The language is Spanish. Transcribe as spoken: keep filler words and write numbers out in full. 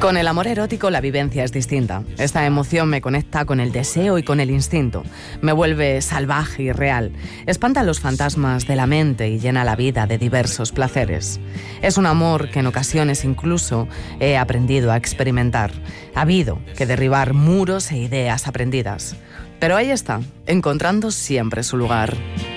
Con el amor erótico la vivencia es distinta. Esta emoción me conecta con el deseo y con el instinto. Me vuelve salvaje y real. Espanta los fantasmas de la mente y llena la vida de diversos placeres. Es un amor que en ocasiones incluso he aprendido a experimentar. Ha habido que derribar muros e ideas aprendidas. Pero ahí está, encontrando siempre su lugar.